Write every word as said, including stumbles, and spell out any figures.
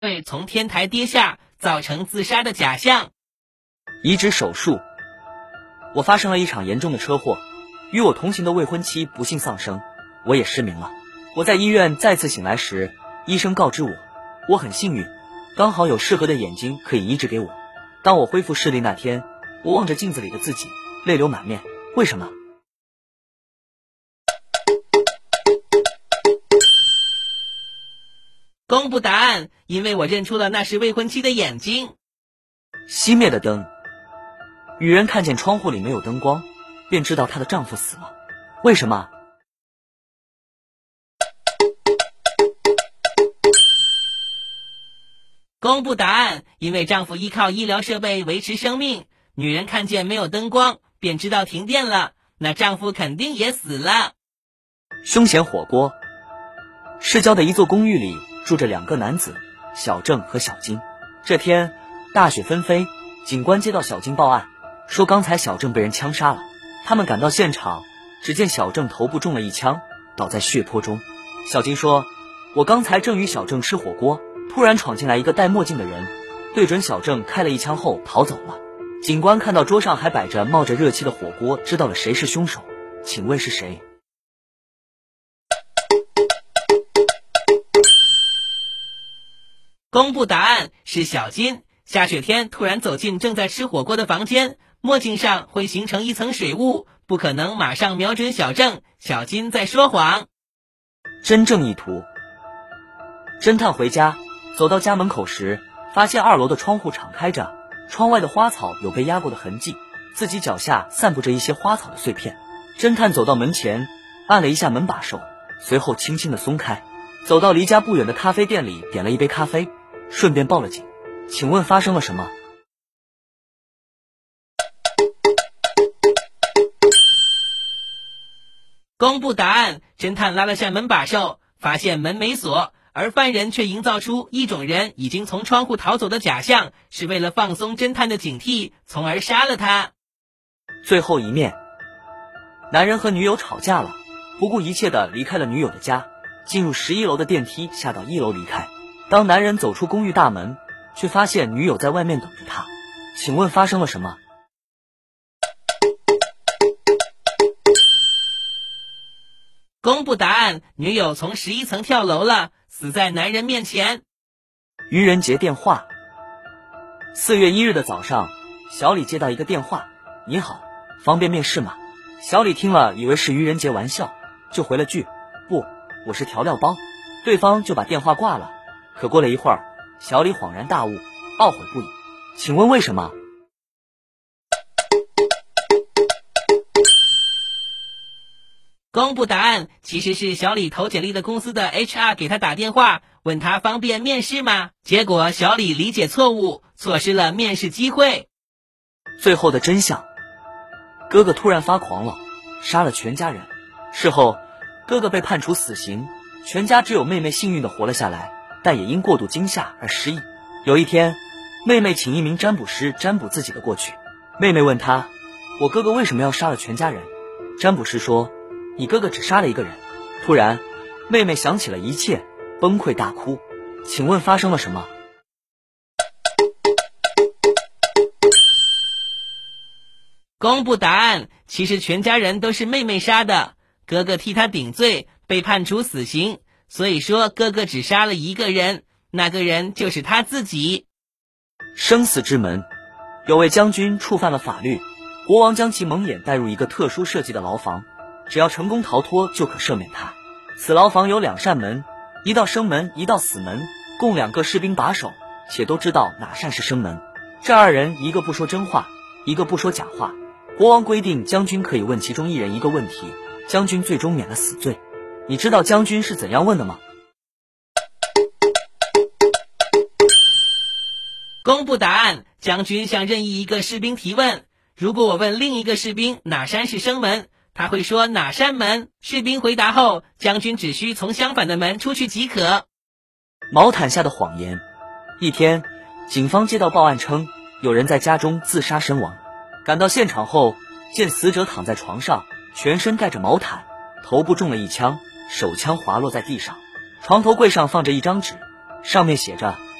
会从天台跌下，造成自杀的假象。 移植手术，我发生了一场严重的车祸，与我同行的未婚妻不幸丧生，我也失明了。我在医院再次醒来时，医生告知我，我很幸运，刚好有适合的眼睛可以移植给我。当我恢复视力那天，我望着镜子里的自己，泪流满面。为什么？ 公布答案，因为我认出了那是未婚妻的眼睛。 熄灭的灯。女人看见窗户里没有灯光，便知道她的丈夫死了。为什么？ 公布答案，因为丈夫依靠医疗设备维持生命。女人看见没有灯光，便知道停电了，那丈夫肯定也死了。 凶险火锅。市郊的一座公寓里住着两个男子，小郑和小金。这天大雪纷飞，警官接到小金报案，说刚才小郑被人枪杀了。他们赶到现场，只见小郑头部中了一枪，倒在血泊中。小金说，我刚才正与小郑吃火锅，突然闯进来一个戴墨镜的人，对准小郑开了一枪后逃走了。警官看到桌上还摆着冒着热气的火锅，知道了谁是凶手。请问是谁？ 公布答案，是小金。下雪天突然走进正在吃火锅的房间，墨镜上会形成一层水雾，不可能马上瞄准小郑。小金在说谎。 真正意图。侦探回家，走到家门口时，发现二楼的窗户敞开着，窗外的花草有被压过的痕迹，自己脚下散布着一些花草的碎片。侦探走到门前，按了一下门把手，随后轻轻地松开，走到离家不远的咖啡店里，点了一杯咖啡，顺便报了警。请问发生了什么？ 公布答案，侦探拉了下门把手，发现门没锁，而犯人却营造出一种人已经从窗户逃走的假象，是为了放松侦探的警惕，从而杀了他。 最后一面。男人和女友吵架了，不顾一切地离开了女友的家，进入十一楼的电梯，下到一楼离开。当男人走出公寓大门，却发现女友在外面等着他。请问发生了什么？ 公布答案，女友从十一层跳楼了，死在男人面前。 愚人节电话。四月一日的早上，小李接到一个电话，你好，方便面试吗？小李听了以为是愚人节玩笑，就回了句，不，我是调料包。对方就把电话挂了。可过了一会儿，小李恍然大悟，懊悔不已。请问为什么？ 公布答案，其实是小李投简历的公司的 H R 给他打电话，问他方便面试吗？结果小李理解错误，错失了面试机会。 最后的真相。哥哥突然发狂了，杀了全家人。事后，哥哥被判处死刑，全家只有妹妹幸运地活了下来，但也因过度惊吓而失忆。有一天，妹妹请一名占卜师占卜自己的过去。妹妹问他，我哥哥为什么要杀了全家人？占卜师说，你哥哥只杀了一个人。突然，妹妹想起了一切，崩溃大哭。请问发生了什么？ 公布答案，其实全家人都是妹妹杀的，哥哥替他顶罪，被判处死刑，所以说哥哥只杀了一个人，那个人就是他自己。 生死之门。有位将军触犯了法律，国王将其蒙眼带入一个特殊设计的牢房，只要成功逃脱就可赦免他。此牢房有两扇门，一道生门，一道死门，共两个士兵把守，且都知道哪扇是生门。这二人一个不说真话，一个不说假话。国王规定将军可以问其中一人一个问题，将军最终免了死罪。你知道将军是怎样问的吗？ 公布答案，将军向任意一个士兵提问，如果我问另一个士兵哪扇是生门，他会说哪扇门，士兵回答后，将军只需从相反的门出去即可。 毛毯下的谎言。一天，警方接到报案称有人在家中自杀身亡。赶到现场后，见死者躺在床上，全身盖着毛毯，头部中了一枪，手枪滑落在地上。床头柜上放着一张纸，上面写着